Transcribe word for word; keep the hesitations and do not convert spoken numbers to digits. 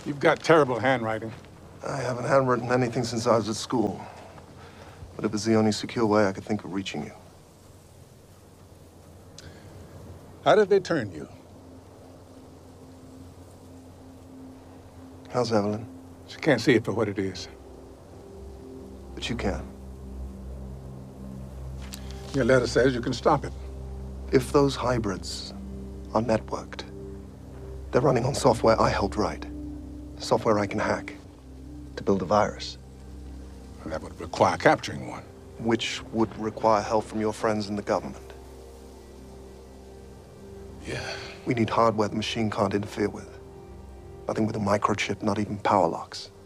You've got terrible handwriting. I haven't handwritten anything since I was at school. But it was the only secure way I could think of reaching you. How did they turn you? How's Evelyn? She can't see it for what it is. But you can. Your letter says you can stop it. If those hybrids are networked, they're running on software I helped write. Software I can hack to build a virus. That would require capturing one. Which would require help from your friends in the government. Yeah. We need hardware the machine can't interfere with. Nothing with a microchip, not even power locks.